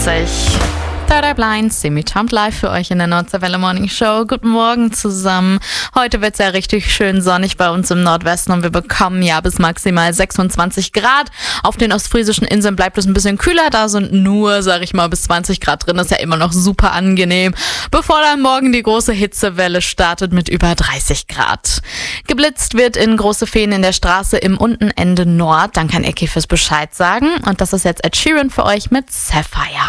Third Eye Blind, Semi-Charmed live für euch in der Nordseewelle Morning Show. Guten Morgen zusammen. Heute wird es ja richtig schön sonnig bei uns im Nordwesten und wir bekommen ja bis maximal 26 Grad. Auf den ostfriesischen Inseln bleibt es ein bisschen kühler, da sind nur, sag ich mal, bis 20 Grad drin. Das ist ja immer noch super angenehm, bevor dann morgen die große Hitzewelle startet mit über 30 Grad. Geblitzt wird in Große Feen in der Straße im unten Ende Nord. Dann kann Ecki fürs Bescheid sagen. Und das ist jetzt Ed Sheeran für euch mit Sapphire.